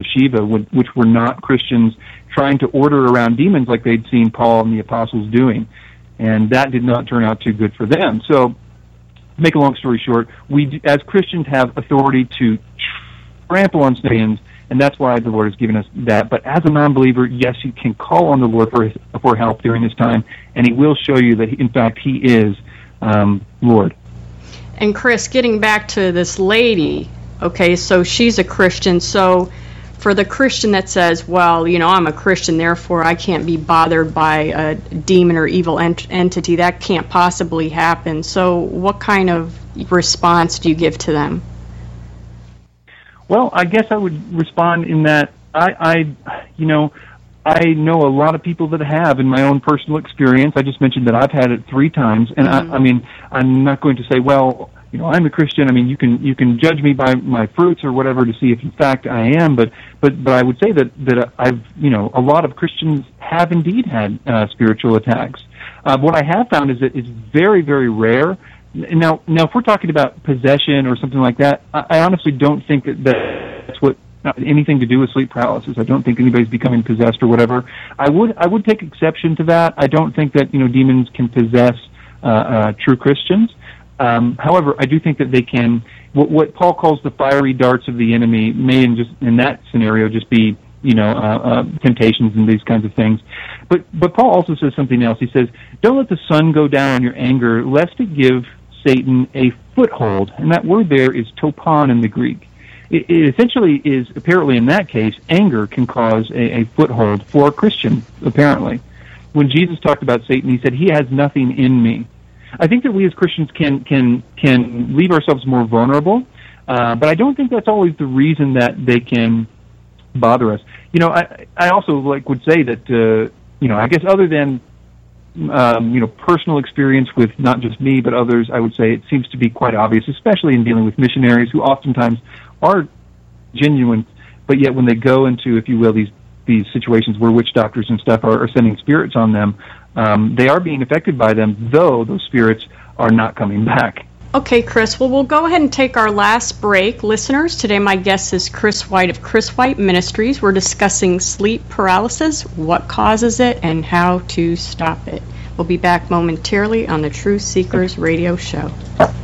Shiva, which were not Christians trying to order around demons like they'd seen Paul and the apostles doing. And that did not turn out too good for them. So, to make a long story short, we as Christians have authority to trample on sins, and that's why the Lord has given us that. But as a non-believer, yes, you can call on the Lord for help during this time, and He will show you that, in fact, He is Lord. And Chris, getting back to this lady, okay, so she's a Christian, so for the Christian that says, well, I'm a Christian, therefore I can't be bothered by a demon or evil entity, that can't possibly happen. So what kind of response do you give to them? Well, I guess I would respond in that I know a lot of people that have, in my own personal experience. I just mentioned that I've had it 3 times, and I mean, I'm not going to say, well, I'm a Christian. I mean, you can judge me by my fruits or whatever to see if in fact I am. But I would say that I've a lot of Christians have indeed had spiritual attacks. What I have found is that it's very, very rare. Now, if we're talking about possession or something like that, I honestly don't think that's what anything to do with sleep paralysis. I don't think anybody's becoming possessed or whatever. I would take exception to that. I don't think that demons can possess true Christians. However, I do think that they can. What Paul calls the fiery darts of the enemy may, in that scenario, just be temptations and these kinds of things. But Paul also says something else. He says, "Don't let the sun go down on your anger, lest it give Satan a foothold." And that word there is topon in the Greek. It essentially is, apparently in that case, anger can cause a foothold for a Christian, apparently. When Jesus talked about Satan, He said, "He has nothing in me." I think that we as Christians can leave ourselves more vulnerable, but I don't think that's always the reason that they can bother us. I also would say that I guess other than personal experience with not just me but others, I would say it seems to be quite obvious, especially in dealing with missionaries who oftentimes are genuine, but yet when they go into, if you will, these situations where witch doctors and stuff are sending spirits on them, they are being affected by them, though those spirits are not coming back. Okay, Chris. Well, we'll go ahead and take our last break. Listeners, today my guest is Chris White of Chris White Ministries. We're discussing sleep paralysis, what causes it, and how to stop it. We'll be back momentarily on the Truth Seekers Radio Show.